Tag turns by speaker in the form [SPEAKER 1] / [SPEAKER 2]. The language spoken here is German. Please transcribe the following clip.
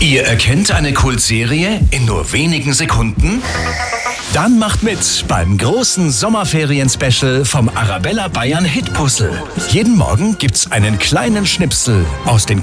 [SPEAKER 1] Ihr erkennt eine Kultserie in nur wenigen Sekunden? Dann macht mit beim großen Sommerferien-Special vom Arabella Bayern Hitpuzzle. Jeden Morgen gibt's einen kleinen Schnipsel aus den